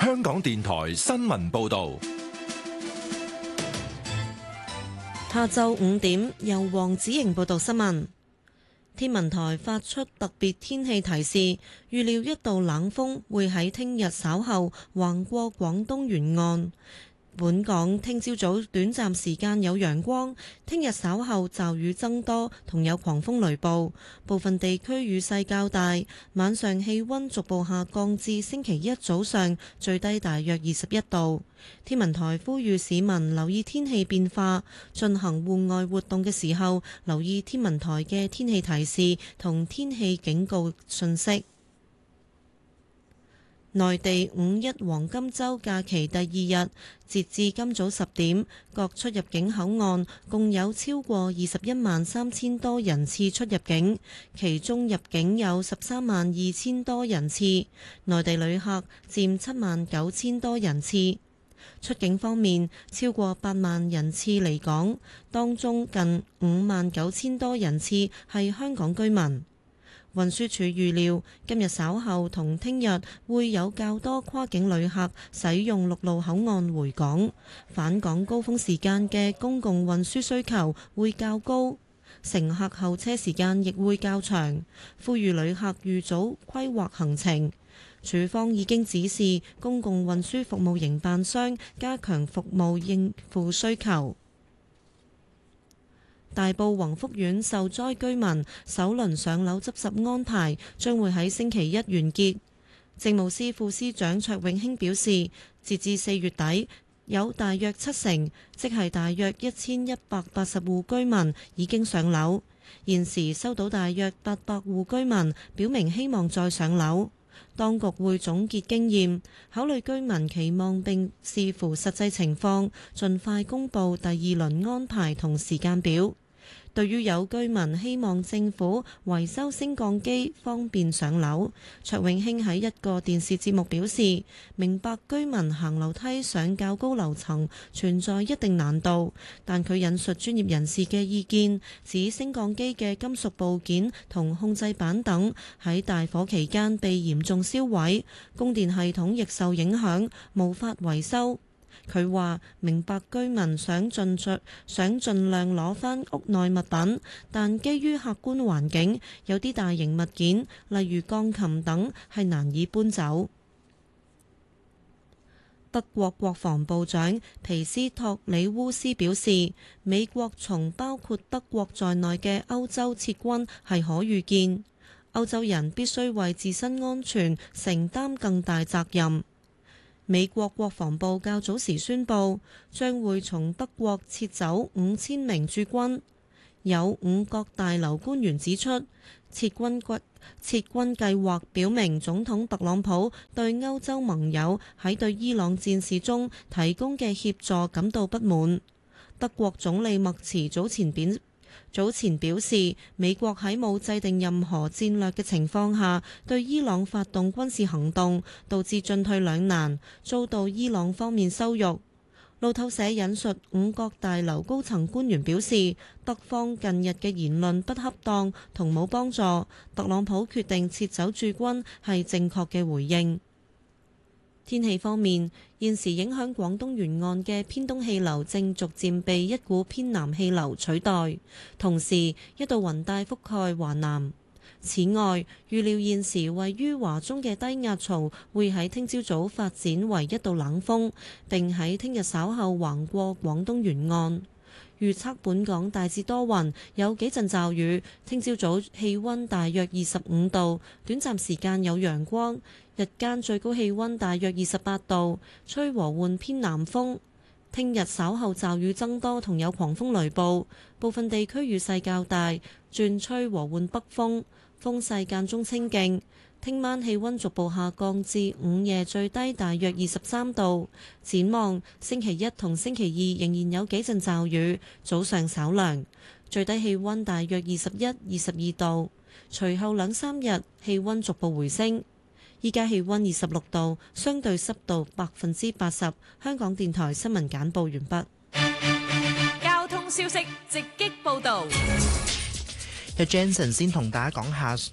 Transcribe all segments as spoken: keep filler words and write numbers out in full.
香港電台新聞報道。 下晝五點，由黃子瑩報道新聞。天文台發出特別天氣提示，預料一道冷鋒會喺聽日稍後橫過廣東沿岸。本港聽朝早短暫時間有陽光，聽日稍後驟雨增多，同有狂風雷暴，部分地區雨勢較大。晚上氣溫逐步下降至星期一早上最低大約二十一度。天文台呼籲市民留意天氣變化，進行戶外活動嘅時候，留意天文台嘅天氣提示同天氣警告信息。內地五一黃金週假期第二日，截至今早十點，各出入境口岸共有超過二十一萬三千多人次出入境，其中入境有十三萬二千多人次，內地旅客佔七萬九千多人次。出境方面，超過八萬人次離港，當中近五萬九千多人次係香港居民。運輸署預料，今日稍後同聽日會有較多跨境旅客使用陸路口岸回港，返港高峰時間嘅公共運輸需求會較高，乘客候車時間亦會較長，呼籲旅客預早規劃行程。署方已經指示公共運輸服務營辦商加強服務應付需求。大埔宏福苑受災居民首輪上樓執拾安排將會喺星期一完結。政務司副司長卓永興表示，截至四月底，有大約七成，即係大約一千一百八十戶居民已經上樓。現時收到大約八百戶居民表明希望再上樓。當局會總結經驗，考慮居民期望並視乎實際情況，盡快公佈第二輪安排同時間表。對於有居民希望政府維修升降機方便上樓，卓永興喺一個電視節目表示，明白居民行樓梯上較高樓層存在一定難度，但佢引述專業人士嘅意見，指升降機嘅金屬部件同控制板等喺大火期間被嚴重燒毀，供電系統亦受影響，無法維修。佢話明白居民想盡著想盡量攞返屋內物品，但基於客觀環境，有啲大型物件，例如鋼琴等，係難以搬走。德國國防部長皮斯托里烏斯表示，美國從包括德國在內嘅歐洲撤軍係可預見，歐洲人必須為自身安全承擔更大責任。美國國防部較早時宣布，將會從德國撤走五千名駐軍。有五角大樓官員指出，撤軍軍撤軍計劃表明總統特朗普對歐洲盟友喺對伊朗戰事中提供嘅協助感到不滿。德國總理默茨早前表早前表示，美國喺冇制定任何戰略嘅情況下，對伊朗發動軍事行動，導致進退兩難，遭到伊朗方面羞辱。路透社引述五角大樓高層官員表示，德方近日嘅言論不恰當同冇幫助，特朗普決定撤走駐軍係正確嘅回應。天氣方面，現時影響廣東沿岸嘅偏東氣流正逐漸被一股偏南氣流取代，同時一道雲帶覆蓋華南。此外，預料現時位於華中嘅低壓槽會喺聽朝早發展為一道冷鋒，並喺聽日稍後橫過廣東沿岸。預測本港大致多雲，有幾陣驟雨。聽朝早氣溫大約二十五度，短暫時間有陽光。日間最高氣溫大約二十八度，吹和緩偏南風。聽日稍後驟雨增多，同有狂風雷暴，部分地區雨勢較大，轉吹和緩北風，風勢間中清勁。聽晚氣溫逐步下降至午夜最低大約二十三度。展望星期一同星期二仍然有幾陣驟雨，早上稍涼，最低氣溫大約二十一、二十二度。隨後兩三日氣溫逐步回升。依家氣溫二十六度，相對濕度百分之八十。香港電台新聞簡報完畢。 交通消息直擊報道。 有 Jensen 先同大家講下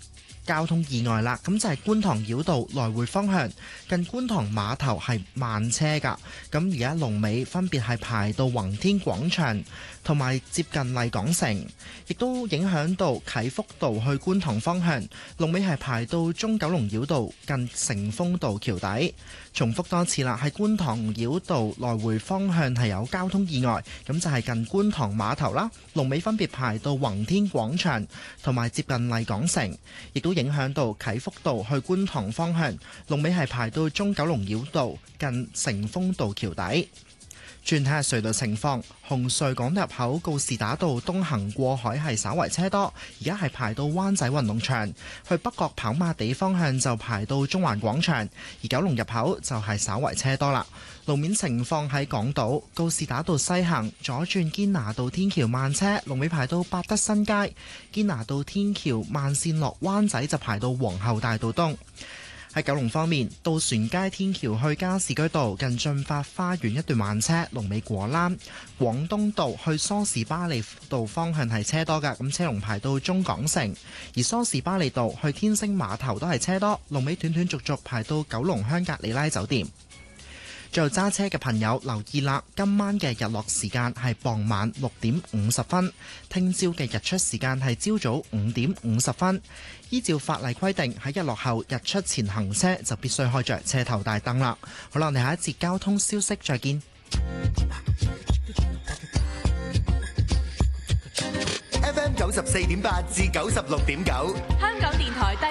交通意外啦，咁就係觀塘繞道來回方向近觀塘碼頭係慢車㗎，咁而家龍尾分別係排到宏天廣場同埋接近麗港城，亦都影響到啟福道去觀塘方向，龍尾係排到中九龍繞道近成豐道橋底。重複多次啦，喺觀塘繞道來回方向係有交通意外，咁就係近觀塘碼頭啦，龍尾分別排到宏天廣場同埋接近麗港城，亦都影響到啟福道去觀塘方向，龍尾係排到中九龍繞道近成豐道橋底。轉睇下隧道情況，紅隧港島入口告士打道東行過海係稍為車多，而家係排到灣仔運動場，去北角跑馬地方向就排到中環廣場，而九龍入口就係稍為車多啦。路面情況喺港島告士打道西行左轉堅拿道天橋慢車，龍尾排到百德新街；堅拿道天橋慢線落灣仔就排到皇后大道東。喺九龍方面，渡船街天橋去加士居道近駿發花園一段慢車，龍尾果欄；廣東道去梳士巴利道方向係車多㗎，咁車龍排到中港城；而梳士巴利道去天星碼頭都係車多，龍尾斷斷續續排到九龍香格里拉酒店。最後揸車嘅朋友留意啦，今晚嘅日落時間係傍晚六點五十分，聽朝嘅日出時間係朝早五點五十分。依照法例規定，喺日落後日出前行車就必須開着車頭大燈啦。好啦，我哋下一節交通消息再見。 F M 九十四點八至九十六點九，香港電台。